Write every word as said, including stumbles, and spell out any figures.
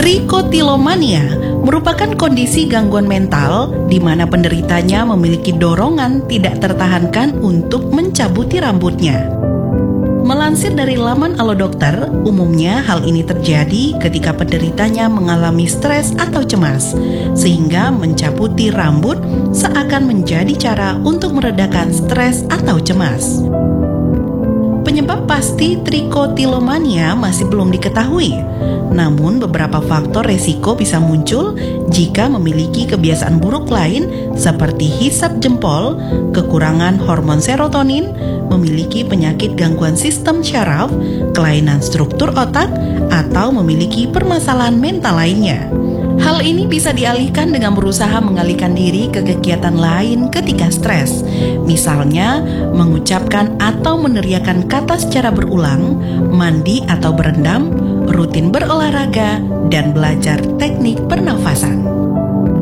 Trichotillomania merupakan kondisi gangguan mental di mana penderitanya memiliki dorongan tidak tertahankan untuk mencabuti rambutnya. Melansir dari laman Alo Dokter, umumnya hal ini terjadi ketika penderitanya mengalami stres atau cemas, sehingga mencabuti rambut seakan menjadi cara untuk meredakan stres atau cemas. Penyebab pasti trichotillomania masih belum diketahui, namun beberapa faktor resiko bisa muncul jika memiliki kebiasaan buruk lain seperti hisap jempol, kekurangan hormon serotonin, memiliki penyakit gangguan sistem syaraf, kelainan struktur otak, atau memiliki permasalahan mental lainnya. Hal ini bisa dialihkan dengan berusaha mengalihkan diri ke kegiatan lain ketika stres. Misalnya, mengucapkan atau meneriakkan kata secara berulang, mandi atau berendam, rutin berolahraga, dan belajar teknik pernafasan.